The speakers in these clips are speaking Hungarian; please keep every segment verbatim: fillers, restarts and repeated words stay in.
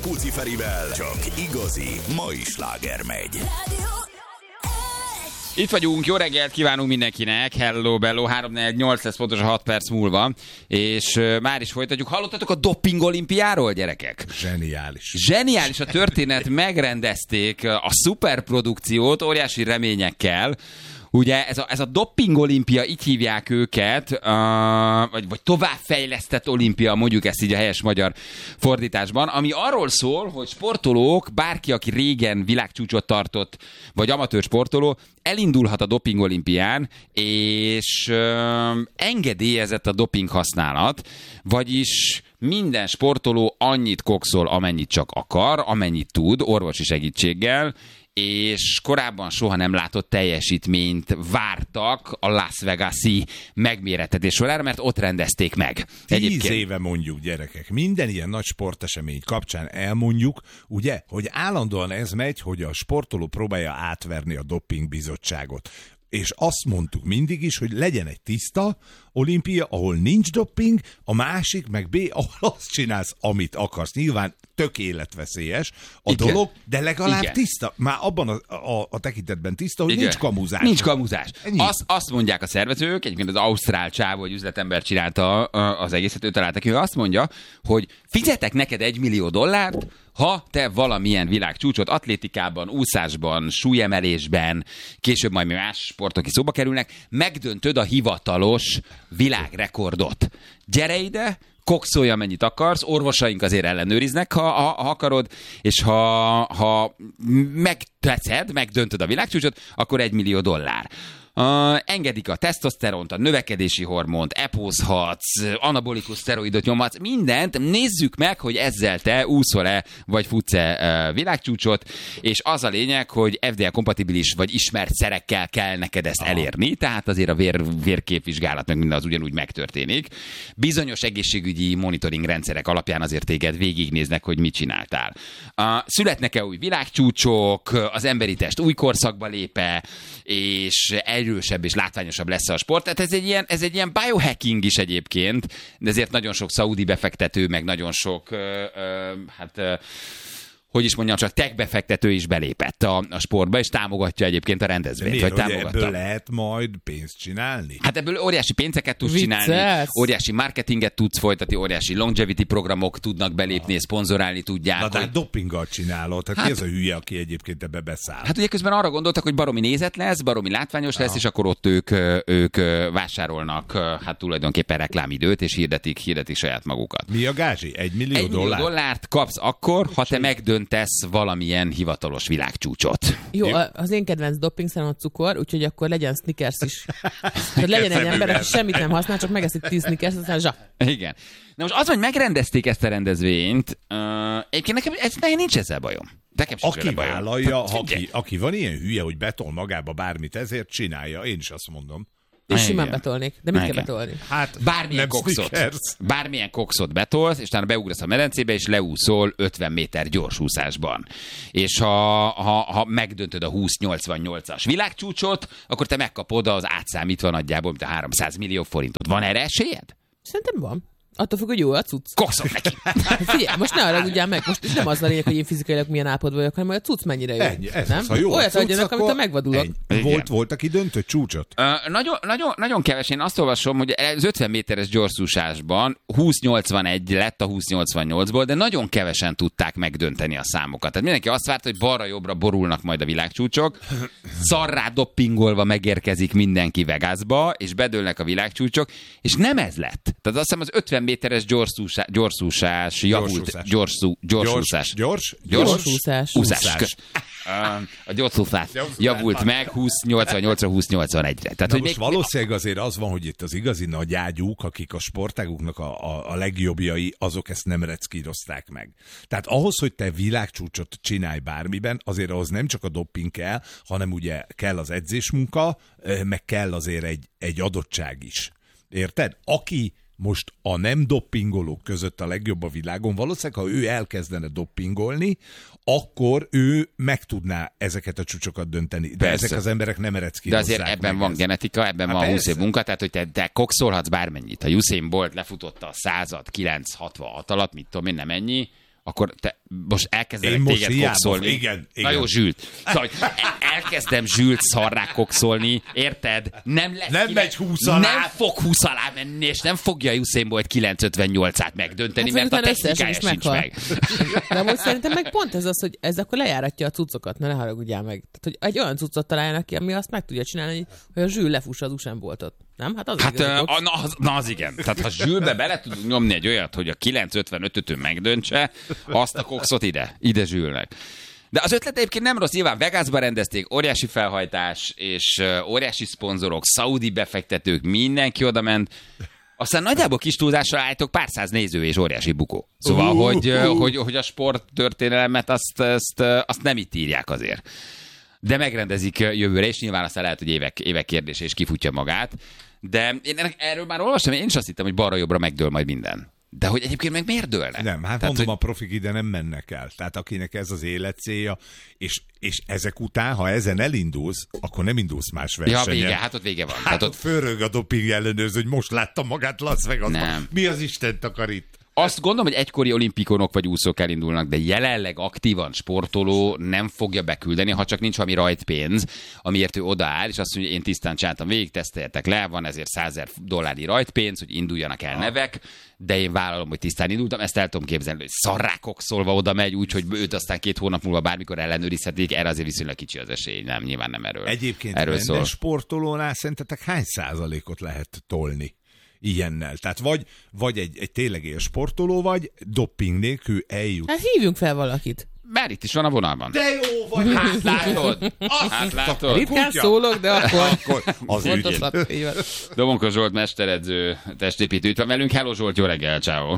Puci Ferivel csak igazi mai sláger megy. Itt vagyunk, jó reggelt kívánunk mindenkinek, hello, bello, három négy nyolc lesz pontosan hat perc múlva, és uh, már is folytatjuk. Hallottatok a doping olimpiáról, gyerekek? Zseniális. Zseniális a történet, megrendezték a szuperprodukciót óriási reményekkel. Ugye ez a, ez a doping olimpia, így hívják őket, uh, vagy, vagy továbbfejlesztett olimpia, mondjuk ezt így a helyes magyar fordításban, ami arról szól, hogy sportolók, bárki, aki régen világcsúcsot tartott, vagy amatőr sportoló, elindulhat a doping olimpián, és uh, engedélyezett a doping használat, vagyis minden sportoló annyit kokszol, amennyit csak akar, amennyit tud, orvosi segítséggel, és korábban soha nem látott teljesítményt vártak a Las Vegas-i megmérettetés során, mert ott rendezték meg. Tíz éve mondjuk, gyerekek, minden ilyen nagy sportesemény kapcsán elmondjuk, ugye, hogy állandóan ez megy, hogy a sportoló próbálja átverni a doping bizottságot. És azt mondtuk mindig is, hogy legyen egy tiszta olimpia, ahol nincs doping, a másik, meg B, ahol azt csinálsz, amit akarsz. Nyilván tök életveszélyes a Igen. dolog, de legalább Igen. tiszta. Már abban a, a, a tekintetben tiszta, hogy Igen. nincs kamuzás. Nincs kamuzás. Azt, azt mondják a szervezők, egyébként az ausztrál csávó, hogy üzletember csinálta az egészet, ő találta ki, ő azt mondja, hogy fizetek neked egy millió dollárt, ha te valamilyen világcsúcsot atlétikában, úszásban, súlyemelésben, később majd más sportok is szóba kerülnek, megdöntöd a hivatalos világrekordot. Gyere ide, kokszolj, amennyit akarsz, orvosaink azért ellenőriznek, ha, ha, ha akarod, és ha, ha megteszed, megdöntöd a világcsúcsot, akkor egy millió dollár. Uh, engedik a tesztoszteront, a növekedési hormont, epózhatsz, anabolikus szteroidot nyomhatsz, mindent, nézzük meg, hogy ezzel te úszol-e, vagy futsz-e uh, világcsúcsot, és az a lényeg, hogy ef dé á-kompatibilis vagy ismert szerekkel kell neked ezt Aha. elérni, tehát azért a vér, vérképvizsgálat meg minden az ugyanúgy megtörténik. Bizonyos egészségügyi monitoring rendszerek alapján azért téged végignéznek, hogy mit csináltál. Uh, születnek-e új világcsúcsok, az emberi test új korszakba lép-e, és erősebb és látványosabb lesz a sport. Tehát ez egy ilyen, ez egy ilyen biohacking is egyébként, de ezért nagyon sok szaudi befektető, meg nagyon sok, ö, ö, hát... Ö, hogy is mondjam, csak tech befektető is belépett a, a sportba, és támogatja egyébként a rendezvényt. Miért, vagy hogy támogatta. Ebből lehet majd pénzt csinálni? Hát ebből óriási pénzeket tudsz Vicces. csinálni, óriási marketinget tudsz folytatni, óriási longevity programok tudnak belépni, ah. szponzorálni tudják. Na de hogy... dopinggal csinálod, hát, hát ki ez a hülye, aki egyébként ebbe beszáll? Hát ugye közben arra gondoltak, hogy baromi nézet lesz, baromi látványos lesz, ah. és akkor ott ők, ők vásárolnak hát tulajdonképpen reklámidőt, és hirdetik, hirdetik saját magukat. Mi a gázsi? Egy millió Egy millió dollár? dollárt kapsz akkor, ha te megdöntesz valamilyen hivatalos világcsúcsot. Jó, az én kedvenc dopingszerem a cukor, úgyhogy akkor legyen Snickers is. Tehát legyen egy ember, aki semmit nem használ, csak megeszik tíz Snickers, aztán zsa. Igen. Na most az, hogy megrendezték ezt a rendezvényt, uh, egyébként nekem, ez, nekem nincs ezzel bajom. Aki vállalja, aki, aki van ilyen hülye, hogy betol magába bármit, ezért csinálja. Én is azt mondom. És simán betolnék. De mit Igen. kell betolni? Hát bármilyen kokszot, bármilyen kokszot betolsz, és utána beugrasz a medencébe, és leúszol ötven méter gyorsúszásban. És ha, ha, ha megdöntöd a húsz nyolcvannyolcas világcsúcsot, akkor te megkapod az átszámítva nagyjából, mint a háromszáz millió forintot. Van erre esélyed? Szerintem van. Attól függ, hogy jó a cucc. Kokszol neki! Figyelj, most ne haragudjál meg, most nem az a lényeg, hogy én fizikailag milyen állapotban vagyok, hanem hogy a cucc mennyire jó. Ennyi, ez nem? Az, ha jó olyat adjanak, amit a megvadulok. Volt, volt, aki döntött csúcsot? Uh, nagyon, nagyon, nagyon keves. Én azt olvasom, hogy az ötven méteres gyorsúszásban húsz nyolcvanegy lett a húsz nyolcvannyolcból, de nagyon kevesen tudták megdönteni a számokat. Tehát mindenki azt várta, hogy balra-jobbra borulnak majd a világcsúcsok, szarrá doppingolva megérkezik mindenki Vegasba, és bedőlnek a világcsúcsok, és nem ez lett. Tehát azt hiszem az ötven méteres gyorszúsás, gyorszúsás javult. Gyorszú, gyorszúszás. Gyors? Gyors? Gyorszúszás. Úszás. A gyorszúszás javult meg húsz nyolcvannyolcra húsz nyolcvanegyre. Tehát, hogy most még... valószínűleg azért az van, hogy itt az igazi nagyágyúk, akik a sportáguknak a, a, a legjobbjai, azok ezt nem reckírozták meg. Tehát ahhoz, hogy te világcsúcsot csinálj bármiben, azért ahhoz nem csak a doping kell, hanem ugye kell az edzésmunka, meg kell azért egy, egy adottság is. Érted? Aki most a nem doppingolók között a legjobb a világon, valószínűleg, ha ő elkezdene doppingolni, akkor ő meg tudná ezeket a csúcsokat dönteni. De persze. Ezek az emberek nem ereckírozzák. De azért ebben van ezt. Genetika, ebben Há, van húsz év munka, tehát hogy te, te kokszolhatsz bármennyit. Ha Usain Bolt lefutotta a százat kilenc hatvanhat alatt, mit tudom én, nem ennyi, akkor te most elkezdenek Én most téged hiába, kokszolni. igen, igen. Na jó, Zsült. Szóval, hogy elkezdem Zsült szarrá kokszolni, érted? Nem lesz Nem kinek, megy húsz alá. Nem fog húsz alá menni, és nem fogja Usain Bolt kilenc ötvennyolcát megdönteni, Hát mert a szerintem technikája összesen is sincs meg. De most szerintem meg pont ez az, hogy ez akkor lejáratja a cuccokat, ne haragudjál meg. Tehát, hogy egy olyan cuccot találjanak ki, ami azt meg tudja csinálni, hogy a Zsül lefussa az Usain Boltot. Nem? Hát az Hát igaz, uh, hogy na, az, na az igen. Tehát ha Zsülbe bele tudunk nyomni egy olyat, hogy a kilenc ötvenötötön megdöntse, azt a kokszot ide, ide Zsülnek. De az ötlet egyébként nem rossz, nyilván Vegasba rendezték, óriási felhajtás, és uh, óriási szponzorok, szaudi befektetők, mindenki oda ment. Aztán nagyjából kis túlzásra állítok pár száz néző és óriási bukó. Szóval, uh, hogy, uh, hogy, hogy a sporttörténelmet azt, azt, azt nem itt írják azért. De megrendezik jövőre, és nyilván aztán lehet, hogy évek, évek kérdése és kifutja magát. De én erről már olvastam, én is azt hittem, hogy balra-jobbra megdől majd minden. De hogy egyébként meg miért dőlne? Nem, hát Tehát, mondom, hogy... a profik ide nem mennek el. Tehát akinek ez az életcélja, és, és ezek után, ha ezen elindulsz, akkor nem indulsz más versenyen. Ja, vége, hát ott vége van. Hát Tehát ott ott... fölrög a doping ellenőrző, hogy most láttam magát Las Vegasban. Nem. Mi az Isten akar itt? Azt gondolom, hogy egykori olimpikonok vagy úszók elindulnak, de jelenleg aktívan sportoló nem fogja beküldeni, ha csak nincs valami rajtpénz, amiért ő odaáll, és azt mondja, hogy én tisztán csináltam végig, teszteljetek le, van ezért százezer dollárnyi rajtpénz, hogy induljanak el nevek, de én vállalom, hogy tisztán indultam, ezt el tudom képzelni, hogy szarrákok szólva oda megy, úgyhogy őt aztán két hónap múlva bármikor ellenőrizhetik, erre azért viszonylag kicsi az esély, nem, nyilván nem erről. Egyébként erről rendes szól. sportolónál szerintetek hány százalékot lehet tolni ilyennel? Tehát vagy, vagy egy, egy tényleg él sportoló vagy, doping nélkül eljut. Hát hívjunk fel valakit. Bár itt is van a vonalban. De jó vagy! Hát látod! Hát látod! Ritkán szólok, de akkor... Akkor az ügyén. Pontosan. Domonkos Zsolt mesteredző, testépítő itt van velünk. Hello Zsolt, jó reggel, ciao.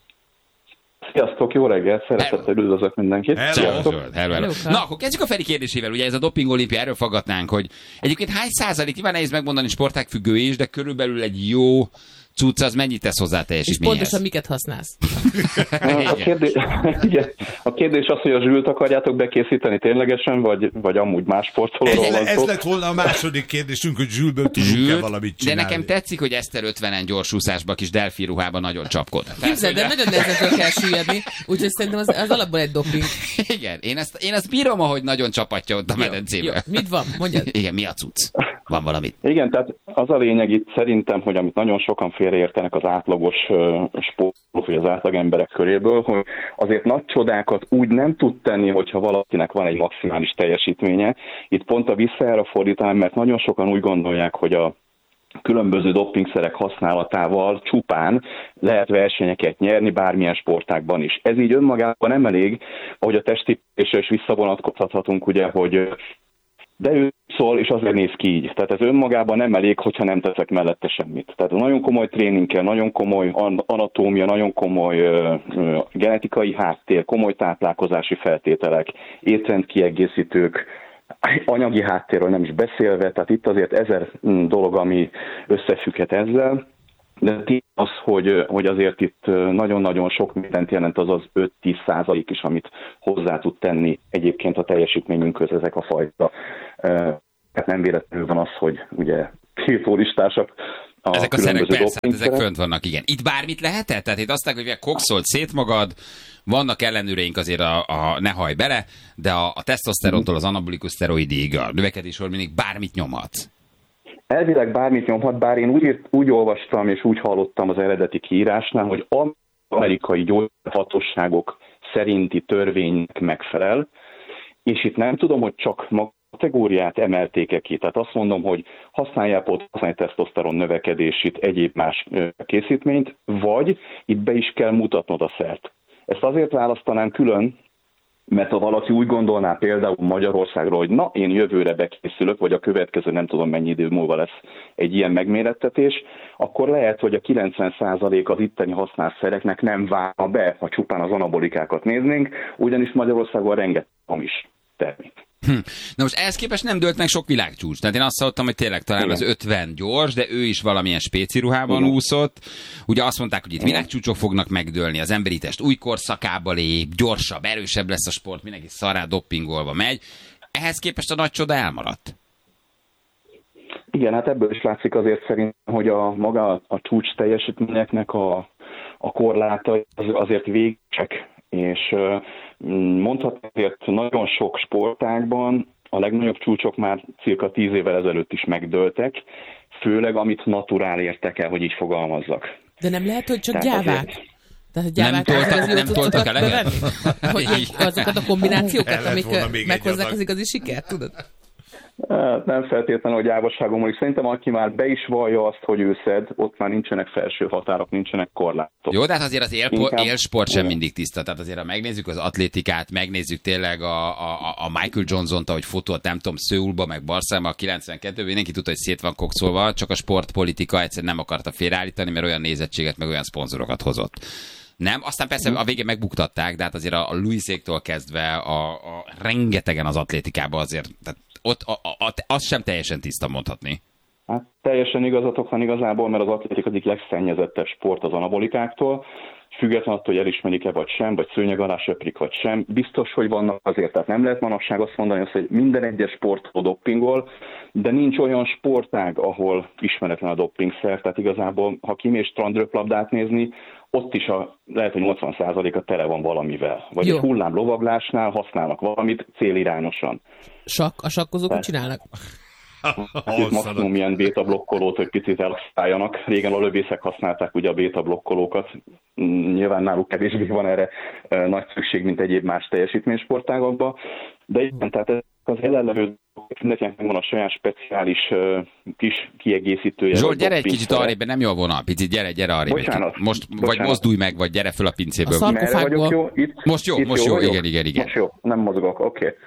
Sziasztok, jó reggel, szeretettel üdvözlök mindenkit. Hello. Sziasztok. Zsolt, hello, hello. Hello. Na, akkor kezdjük a Feri kérdésével. Ugye ez a doping olimpia, erről faggatnánk, hogy egyébként hány százalék, nyilván nehéz megmondani, sportág függő is, de körülbelül egy jó cucc, az mennyit tesz hozzá És teljesítményhez? pontosan miket használsz? A kérdés, igen, a kérdés az, hogy a Zsült akarjátok bekészíteni ténylegesen, vagy, vagy amúgy más sportolóról Ez, van ez szó. lett volna a második kérdésünk, hogy Zsülből tudunk-e Zsült, valamit de csinálni. nekem tetszik, hogy Eszter ötvenen gyorsúszásba, kis delfi ruhában nagyon csapkod. Képzeld, de nagyon nehezen kell süllyedni, úgyhogy szerintem az, az alapból egy doping. Igen, én ezt, én ezt bírom, ahogy nagyon csapatja ott a Jó, medencébe. mit van? Mondjad. Igen, mi a cucc? Van valami. Igen, tehát az a lényeg itt szerintem, hogy amit nagyon sokan félreértenek az átlagos uh, sportolók, vagy az átlagemberek köréből, hogy azért nagy csodákat úgy nem tud tenni, hogyha valakinek van egy maximális teljesítménye. Itt pont a visszajára fordítanám, mert nagyon sokan úgy gondolják, hogy a különböző dopingszerek használatával csupán lehet versenyeket nyerni bármilyen sportágban is. Ez így önmagában nem elég, ahogy a testépítésre is visszavonatkozhatunk, ugye, hogy de ő szól, és azért néz ki így. Tehát ez önmagában nem elég, hogyha nem teszek mellette semmit. Tehát nagyon komoly tréning kell, nagyon komoly anatómia, nagyon komoly ö, ö, genetikai háttér, komoly táplálkozási feltételek, étrendkiegészítők, anyagi háttérről nem is beszélve, tehát itt azért ezer dolog, ami összefügghet ezzel. De az, hogy, hogy azért itt nagyon-nagyon sok mindent jelent az az öt-tíz százalék is, amit hozzá tud tenni egyébként a teljesítményünkhöz ezek a fajta. Hát nem véletlenül van az, hogy ugye tiltólistásak a ezek a szerek persze, hát ezek dopingszerek. fönt vannak, igen. Itt bármit lehet-e? Tehát itt azt mondják, hogy kokszolt szét magad, vannak ellenőreink azért a, a ne hajj bele, de a, a tesztoszterontól az anabolikus szteroidig, a növekedésről mindig bármit nyomhatsz. Elvileg bármit nyomhat, bár én úgy, írt, úgy olvastam és úgy hallottam az eredeti kiírásnál, hogy amerikai gyógyhatóságok szerinti törvénynek megfelel, és itt nem tudom, hogy csak maga kategóriát emelték-e ki. Tehát azt mondom, hogy használják ott használni tesztoszteron növekedését, egyéb más készítményt, vagy itt be is kell mutatnod a szert. Ezt azért választanám külön, mert ha valaki úgy gondolná például Magyarországról, hogy na, én jövőre bekészülök, vagy a következő nem tudom mennyi idő múlva lesz egy ilyen megmérettetés, akkor lehet, hogy a kilencven százalék az itteni használt szereknek nem válna be, ha csupán az anabolikákat néznénk, ugyanis Magyarországon rengeteg hamis termék. Hm. Na most ehhez képest nem dőlt meg sok világcsúcs. Tehát én azt hallottam, hogy tényleg talán Igen. az ötven gyors, de ő is valamilyen spéci ruhában Igen. úszott. Ugye azt mondták, hogy itt világcsúcsok fognak megdőlni, az emberi test új korszakába lép, gyorsabb, erősebb lesz a sport, mindenki szarrá doppingolva megy. Ehhez képest a nagy csoda elmaradt. Igen, hát ebből is látszik azért szerintem, hogy a maga a csúcs teljesítményeknek a, a korlátai az, azért végsek És mondhatni azért nagyon sok sportágban a legnagyobb csúcsok már cirka tíz évvel ezelőtt is megdőltek, főleg amit naturál értek el, hogy így fogalmazzak. De nem lehet, hogy csak Tehát gyávák? azért... Tehát a gyávák Nem toltak- az nem igazi toltak cuccokat eleget? bevenni? Hogy így azokat a kombinációkat, Kellett amik volna még egy meghozzák adag. az igazi sikert, tudod? Nem feltétlenül, hogy gyávasságon múlik. Szerintem aki már be is vallja azt, hogy ő szed, ott már nincsenek felső határok, nincsenek korlátok. Jó, de hát azért az élpo- Inkább- élsport sem Igen. mindig tiszta. Tehát azért, ha megnézzük az atlétikát, megnézzük tényleg a, a, a Michael Johnson-t, ahogy fotót, nem tudom, Szöulba, meg Barcelonában a kilencvenkettőben, mindenki tudta, hogy szét van kokszolva, csak a sportpolitika egyszerűen nem akarta félreállítani, mert olyan nézettséget, meg olyan szponzorokat hozott. Nem, aztán persze a végén megbuktatták, de hát azért a Louiséktól kezdve a, a rengetegen az atlétikában azért, tehát ott a, a, a, az sem teljesen tiszta mondhatni. Hát teljesen igazatok van igazából, mert az atlétika egyik legszennyezettebb sport az anabolikáktól, független attól, hogy elismerik-e vagy sem, vagy szőnyeg alá söprik vagy sem. Biztos, hogy vannak azért, tehát nem lehet manapság azt mondani, hogy minden egyes sportról doppingol, de nincs olyan sportág, ahol ismeretlen a dopingszer, tehát igazából, ha kimész strandröplabdát nézni, ott is a, lehet, hogy nyolcvan százaléka tele van valamivel. Vagy Jó. egy hullám lovaglásnál használnak valamit célirányosan. Sakk, a sakkozók mit csinálnak? Hát maximum ilyen béta-blokkolót, hogy picit elszálljanak. Régen a lövészek használták ugye a béta-blokkolókat. Nyilván náluk kevésbé van erre e, nagy szükség, mint egyéb más teljesítménysportágokban. De igen, tehát ez az ellenlevő mindenkinek megvan a saját speciális e, kis kiegészítője. Zsolt, vagy gyere egy doppingszere. kicsit arrébb, nem jól volna. Picit gyere, gyere arrébb. egy Bocsánat, kicsit. Most vagy bocsánat. mozdulj meg, vagy gyere föl a pincéből. A szar- Merre vagyok jó? Itt, Most jó, itt most jó, vagyok? igen, igen, igen. Most jó, nem mozgok, oké. Okay.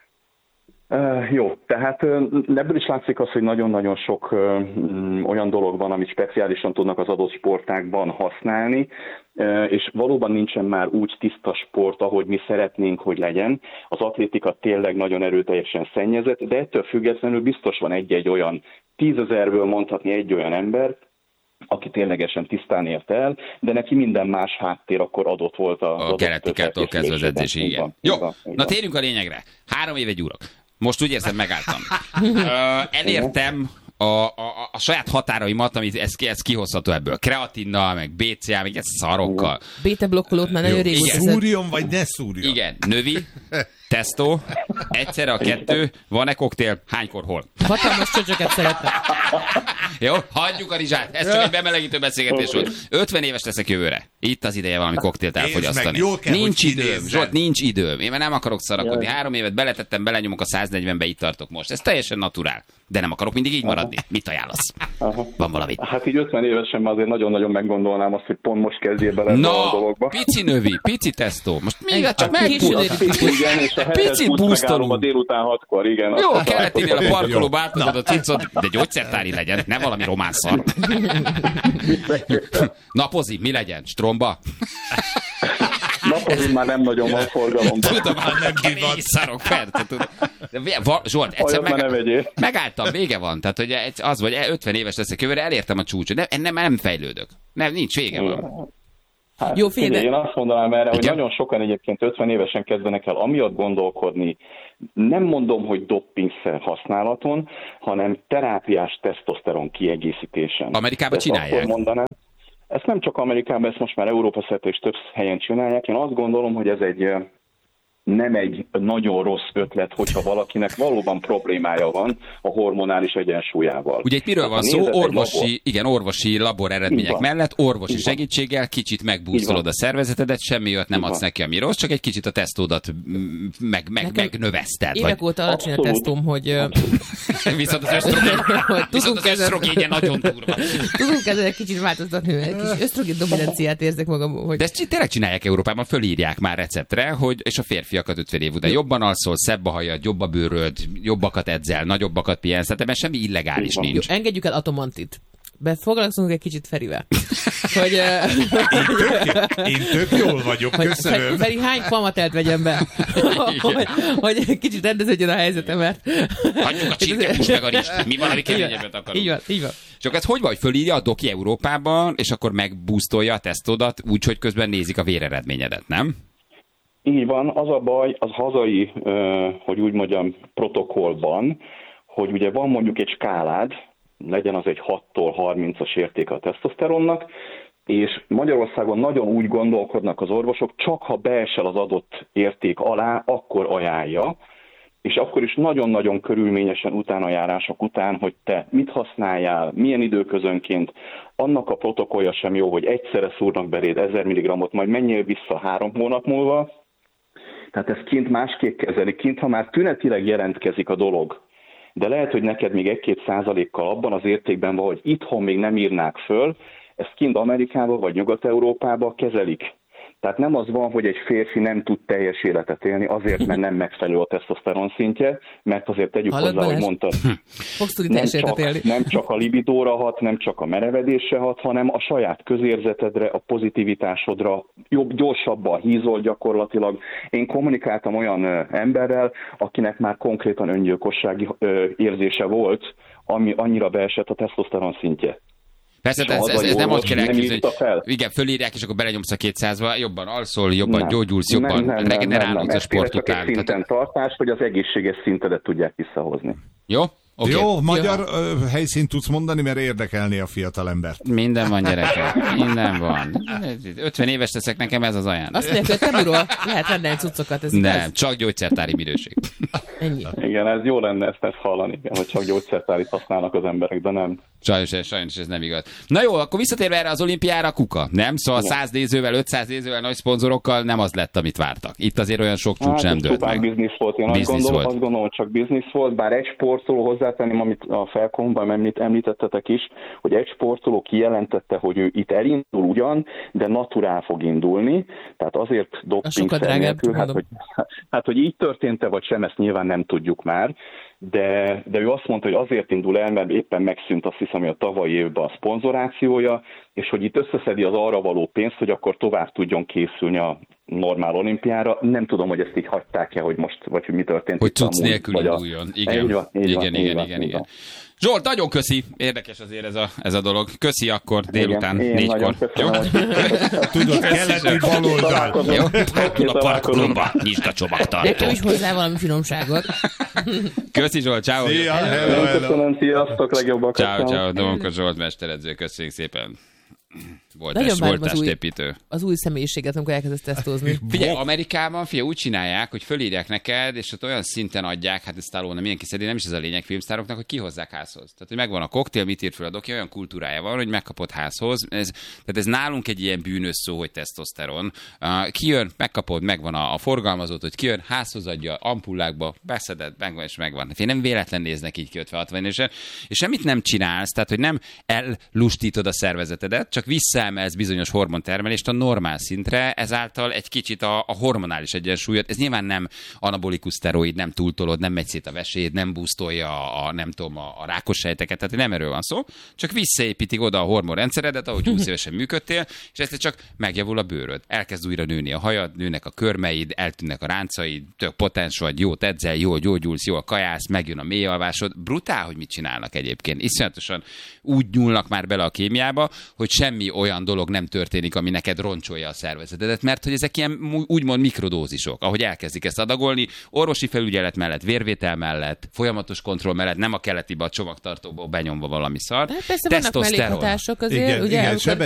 Uh, jó, tehát uh, ebből is látszik az, hogy nagyon-nagyon sok uh, um, olyan dolog van, amit speciálisan tudnak az adott sportágban használni, uh, és valóban nincsen már úgy tiszta sport, ahogy mi szeretnénk, hogy legyen. Az atlétika tényleg nagyon erőteljesen szennyezett, de ettől függetlenül biztos van egy-egy olyan, tízezerből mondhatni egy olyan ember, aki ténylegesen tisztán ért el, de neki minden más háttér akkor adott volt a... A genetikától kezdve az edzési, igen. Van, Jó, van, na van. térjünk a lényegre. Három éve gyúrok. Most úgy érzem, megálltam. Ö, elértem a, a, a saját határaimat, amit ez, ez kihozható ebből. Kreatinnal, meg bé cé á, meg ez szarokkal. Béta-blokkolót már nagyon régóta szed. Szúrjon, vagy ne szúrjon? Igen, növi, tesztó, egyszerre a kettő, van-e koktél, hánykor, hol? Hatalmas csöcsöket szeretnek. Jó, hagyjuk a rizsát, ez csak egy bemelegítő beszélgetés volt. ötven éves leszek jövőre. Itt az ideje valami koktélt Nézd meg, elfogyasztani. jól kell, Nincs hogy időm, kinézzen. Zsolt, nincs időm. Én már nem akarok szarakodni. Három évet beletettem, belenyomok a száznegyvenbe, itt tartok most. Ez teljesen naturál. De nem akarok mindig így maradni. Mit ajánlasz? Aha. Van valami. Hát így ötven évesen már azért nagyon-nagyon meggondolnám azt, hogy pont most kezdjél bele ebbe a Na, dologba. pici növi, pici tesztó. Most még csak késő megbújt. éri. Igen, és a hetes Picit busz megállom a boostolunk. délután hatkor, igen. Jó, azt keletinél a találkozom. parkolóba átadod a cuccot, de gyógyszertári legyen, nem valami román szar. Napozik, mi legyen? Stromba? Napozunk már nem nagyon van forgalom. de Tudom, nem nem divat. kemény szarok, persze, tudom. De vi- va- Zsolt, egyszer Olyat már ne meg, vegyél. megálltam, vége van. Tehát, hogy egy- az vagy, ötven éves leszek jövőre, elértem a csúcsot. Nem, nem, nem fejlődök. Nem, nincs vége van. Hát, Jó, figyelj, figyelj, de- én azt mondanám erre, hogy Igen? nagyon sokan egyébként ötven évesen kezdenek el amiatt gondolkodni, nem mondom, hogy doppingszer használaton, hanem terápiás tesztoszteron kiegészítésen. Amerikában Ezt csinálják. akkor mondanám. Ezt nem csak Amerikában, ezt most már Európa szerte és több helyen csinálják. Én azt gondolom, hogy ez egy eh, nem egy nagyon rossz ötlet, hogyha valakinek valóban problémája van a hormonális egyensúlyával. Ugye itt miről Hát, van ha szó? nézed egy Orvosi, labor- igen, orvosi labor eredmények Így van. mellett, orvosi Így van. segítséggel kicsit Így megbúszolod van. a szervezetedet, semmi olyat nem Így adsz van. neki, ami rossz, csak egy kicsit a tesztódat mm, meg, meg, Nekem megnöveszted. Évek Vagy, óta alacsony a Abszolút. tesztom, hogy, ö, viszont az ösztrogén, hogy viszont tudunk az ezen, ösztrogénje nagyon durva. tudunk ezen egy kicsit változtatni, mert egy kis ösztrogén dominanciát érzek magam, hogy De ezt csi- tényleg csinálják Európában, fölírják már receptre, hogy és a férfiakat ötven év után jobban alszol, szebb a hajad, jobb a bőröd, jobbakat edzel, nagyobbakat pihensz, tehát ebben semmi illegális Így van. jó, nincs. engedjük el Atomantit. Be foglalkozunk egy kicsit Ferivel. Hogy, ö, Én tök jól vagyok, hogy köszönöm. Feri, Feri hány kamatelt vegyen be, hogy, hogy egy kicsit rendeződjön a helyzetem, mert... Hagyjuk a csirkehúst meg a rizst. Mi van, ami keményebbet akarunk? Így van, így van. Csak ez hogy van, hogy fölírja a doki Európában, és akkor megbusztolja a tesztodat, úgyhogy közben nézik a véreredményedet, nem? Így van, az a baj, az hazai, ö, hogy úgy mondjam, protokollban, hogy ugye van mondjuk egy skálád, legyen az egy hattól harmincas értéke a tesztoszteronnak, és Magyarországon nagyon úgy gondolkodnak az orvosok, csak ha beesel az adott érték alá, akkor ajánlja, és akkor is nagyon-nagyon körülményesen utánajárások után, hogy te mit használjál, milyen időközönként, annak a protokollja sem jó, hogy egyszerre szúrnak beléd ezer milligrammot, majd menjél vissza három hónap múlva. Tehát ez kint másképp kezelik, kint, ha már tünetileg jelentkezik a dolog, de lehet, hogy neked még egy-két százalékkal abban az értékben van, hogy itthon még nem írnák föl, ezt kint Amerikában vagy Nyugat-Európában kezelik. Tehát nem az van, hogy egy férfi nem tud teljes életet élni azért, mert nem megfelelő a tesztoszteron szintje, mert azért tegyük Hallod, hozzá, hogy mondtad, nem csak, nem csak a libidóra hat, nem csak a merevedésre hat, hanem a saját közérzetedre, a pozitivitásodra, jobb, gyorsabban hízol gyakorlatilag. Én kommunikáltam olyan ö, emberrel, akinek már konkrétan öngyilkossági ö, érzése volt, ami annyira beesett a tesztoszteron szintje. Persze, ez, ez, ez nem ott kell elképzelni, hogy igen, fölírják, és akkor belenyomsz a kétszázba, jobban alszol, jobban nem. gyógyulsz, jobban regenerálódsz a sport után. Ez szinten tartás, hogy az egészséges szintedet tudják visszahozni. Jó? Okay. Jó, magyar Jó. helyszínt tudsz mondani, mert érdekelni a fiatalembert. Minden van, gyerekem. Minden van. ötven éves leszek, nekem ez az ajánlás. Azt mondják, hogy Temuról lehet rendelni cuccokat. Ez nem, ez? csak gyógyszertári minőség. Ennyi. Igen, ez jó lenne ezt, ezt hallani, hogy csak gyógyszertárit használnak az emberek, de nem. Sajnos, sajnos ez nem igaz. Na jó, akkor visszatérve erre az olimpiára, kuka. Nem? Szóval száz nézővel, ötszáz nézővel, nagy szponzorokkal nem az lett, amit vártak. Itt azért olyan sok csúcs hát, nem dőlt meg. Biznisz volt. Én azt gondolom, volt. azt gondolom, hogy csak biznisz volt, bár egy sportoló hozzátenném, amit a felkomban említ, említettetek is, hogy egy sportoló kijelentette, hogy ő itt elindul ugyan, de naturál fog indulni, tehát azért doppingszer nélkül, hát hogy, hát hogy így történt-e vagy sem, ezt nyilván nem tudjuk már, de, de ő azt mondta, hogy azért indul el, mert éppen megszűnt, azt hiszem, hogy a tavalyi évben a szponzorációja, és hogy itt összeszedi az arra való pénzt, hogy akkor tovább tudjon készülni a normál olimpiára. Nem tudom, hogy ezt így hagyták-e, hogy most, vagy hogy mi történt. Hogy cucc nélkül induljon. Igen, így van, így igen, van, igen, így van, igen, így igen. van. Zsolt, nagyon köszi. Érdekes azért ez a, ez a dolog. Köszi akkor délután, igen, négykor. Jó? Tudod, keleti baloldal. Jó? Hátul a parkolomba. Nyisd a csomagtartót. Nekem is hozzá valami finomságot. Köszi Zsolt, ciao. Szia, hello, hello. Köszönöm, sziasztok, legjobbakat. Ciao, ciao. Domokos Zsolt mesteredző, köszönjük szépen. Volt Nagyon es, várom volt az új, testépítő. az új személyiséget, amikor elkezdesz tesztozni. Figyelj, Amerikában figyelj, úgy csinálják, hogy fölírják neked, és ott olyan szinten adják, hát ez Stallone mindenki szedi, nem is ez a lényeg filmsztároknak, hogy kihozzák házhoz. Tehát, hogy megvan a koktél, mit ír föl a doki, olyan kultúrája van, hogy megkapod házhoz. Ez, tehát ez nálunk egy ilyen bűnös szó, hogy tesztoszteron. Uh, kijön, megkapod, megvan a, a forgalmazót, hogy kijön, házhoz adja, ampullákba, beszeded, megvan és megvan. Hát én nem véletlen néznek így ki ötven-hatvan évesen, és semmit nem csinálsz, tehát hogy nem ellustítod a szervezetedet, csak visszaemelsz bizonyos hormontermelést a normál szintre, ezáltal egy kicsit a, a hormonális egyensúlyot, ez nyilván nem anabolikus szteroid, nem túltolod, nem megy szét a veséd, nem boostolja a, a nem tudom, a, a rákos sejteket, tehát nem erről van szó, csak visszaépítik oda a hormonrendszeredet, ahogy húsz évesen működtél, és ezt csak megjavul a bőröd. Elkezd újra nőni a hajad, nőnek a körmeid, eltűnnek a ráncaid, tök potens vagy, jót edzel, jól gyógyulsz, jól kajász, megjön a mélyalvásod. Brutál, hogy mit csinálnak egyébként. Iszonyatosan úgy nyúlnak már bele a kémiába, hogy semmi olyan dolog nem történik, ami neked roncsolja a szervezetedet, mert hogy ezek ilyen úgymond mikrodózisok, ahogy elkezdik ezt adagolni, orvosi felügyelet mellett, vérvétel mellett, folyamatos kontroll mellett, nem a keletibe a csomagtartóból benyomva valami szar. Hát persze vannak mellékhatások azért, igen, ugye? Igen, Sebesség